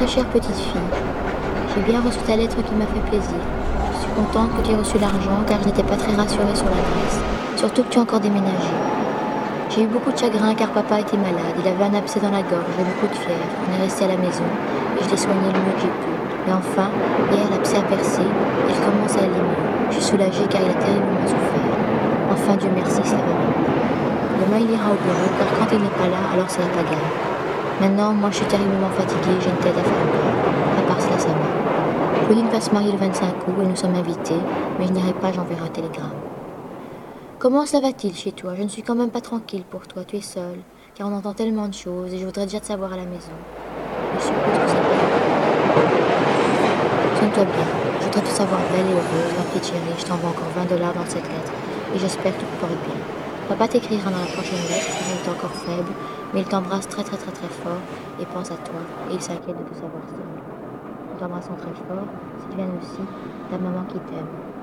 très chère petite fille, j'ai bien reçu ta lettre qui m'a fait plaisir. Je suis contente que tu aies reçu l'argent car je n'étais pas très rassurée sur l'adresse, surtout que tu as encore déménagé. J'ai eu beaucoup de chagrin car papa était malade, il avait un abcès dans la gorge et beaucoup de fièvre. On est resté à la maison et je l'ai soigné le mieux que j'ai pu. Et enfin, hier l'abcès a percé et il commence à aller mieux. Je suis soulagée car il a terriblement souffert. Enfin, Dieu merci, ça va mieux. Demain il ira au bureau car quand il n'est pas là, alors c'est la pagaille. Maintenant, moi je suis terriblement fatiguée, j'ai une tête à faire peur. À part cela, ça va. Pauline va se marier le 25 août et nous sommes invités, mais je n'irai pas, j'enverrai un télégramme. Comment cela va-t-il chez toi? Je ne suis quand même pas tranquille pour toi, tu es seule, car on entend tellement de choses et je voudrais déjà te savoir à la maison. Je suppose que c'est bien. Tiens-toi bien, je voudrais te savoir belle et heureuse, ma petite chérie, je t'envoie encore 20 $ dans cette lettre et j'espère que tout porte bien. Papa t'écrira dans la prochaine lettre, car il est encore faible, mais il t'embrasse très très très très fort et pense à toi et il s'inquiète de te savoir seule. Nous t'embrassons très fort, Sylviane aussi, ta maman qui t'aime.